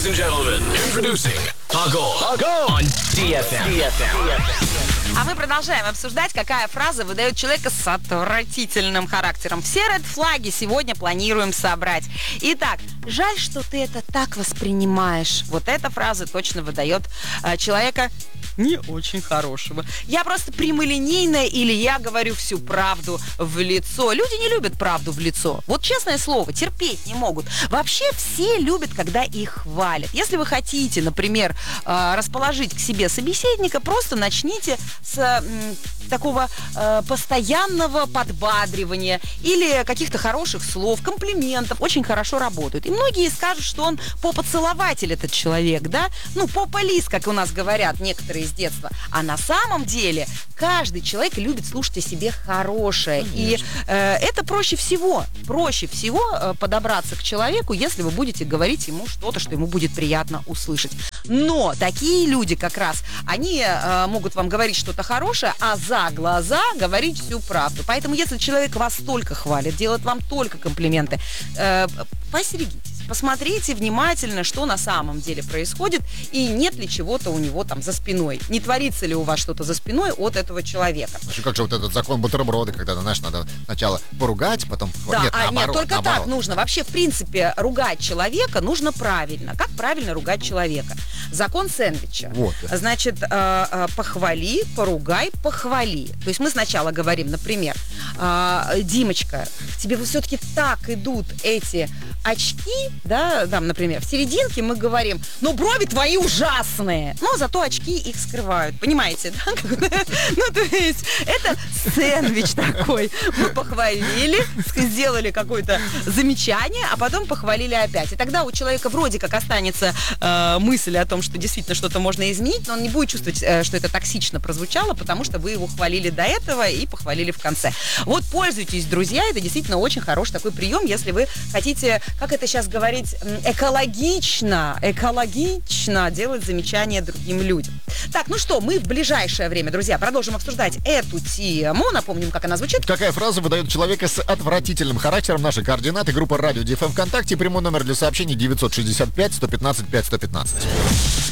Ladies and gentlemen, introducing Agol on DFM. А мы продолжаем обсуждать, какая фраза выдает человека с отвратительным характером. Все red-флаги сегодня планируем собрать. Итак, жаль, что ты это так воспринимаешь. Вот эта фраза точно выдает человека не очень хорошего. Я просто прямолинейная или я говорю всю правду в лицо. Люди не любят правду в лицо. Вот честное слово, терпеть не могут. Вообще все любят, когда их хвалят. Если вы хотите, например, расположить к себе собеседника, просто начните с такого постоянного подбадривания или каких-то хороших слов, комплиментов. Очень хорошо работают. И многие скажут, что он попоцелователь, этот человек, да? Ну, попа-лис, как у нас говорят некоторые с детства. А на самом деле каждый человек любит слушать о себе хорошее. Конечно. И это проще всего подобраться к человеку, если вы будете говорить ему что-то, что ему будет приятно услышать. Но такие люди как раз, они могут вам говорить что-то хорошее, а за глаза говорить всю правду. Поэтому если человек вас только хвалит, делает вам только комплименты, постерегитесь. Посмотрите внимательно, что на самом деле происходит, и нет ли чего-то у него там за спиной. Не творится ли у вас что-то за спиной от этого человека. Как же вот этот закон бутерброда, когда, знаешь, надо сначала поругать, потом... Да, нет, только так нужно. Вообще, в принципе, ругать человека нужно правильно. Как правильно ругать человека? Закон сэндвича. Вот. Значит, похвали, поругай, похвали. То есть мы сначала говорим, например, Димочка, тебе все-таки так идут эти очки, да, там, например, в серединке мы говорим, ну, брови твои ужасные, но зато очки их скрывают, понимаете, да? Ну, то есть, это сэндвич такой. Мы похвалили, сделали какое-то замечание, а потом похвалили опять. И тогда у человека вроде как останется мысль о том, что действительно что-то можно изменить, но он не будет чувствовать, что это токсично прозвучало, потому что вы его хвалили до этого и похвалили в конце. Вот пользуйтесь, друзья, это действительно очень хороший такой прием, если вы хотите, как это сейчас говорить, экологично делать замечания другим людям. Так, ну что, мы в ближайшее время, друзья, продолжим обсуждать эту тему. Напомним, как она звучит. Какая фраза выдает человека с отвратительным характером? Наши координаты. Группа Радио DFM ВКонтакте. Прямой номер для сообщений 965 115 5115.